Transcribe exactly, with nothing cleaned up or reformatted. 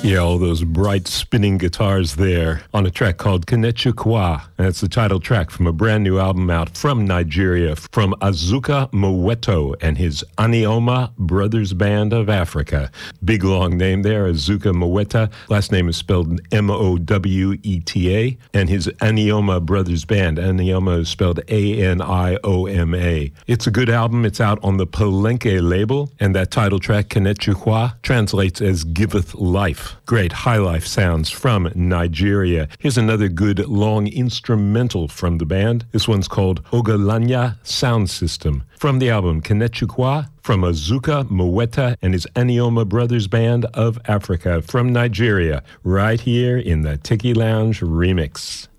Yeah, all those bright spinning guitars there on a track called Kenechukwa. That's the title track from a brand new album out from Nigeria from Azuka Moweto and his Anioma Brothers Band of Africa. Big long name there, Azuka Moweta. Last name is spelled M O W E T A. And his Anioma Brothers Band. Anioma is spelled A N I O M A. It's a good album. It's out on the Palenque label. And that title track, Kenechukwa, translates as Giveth Life. Great high life sounds from Nigeria. Here's another good long instrumental from the band. This one's called Ogalanya Sound System. From the album Kenechukwa, from Azuka Moweta and his Anioma Brothers Band of Africa from Nigeria, right here in the Tiki Lounge remix.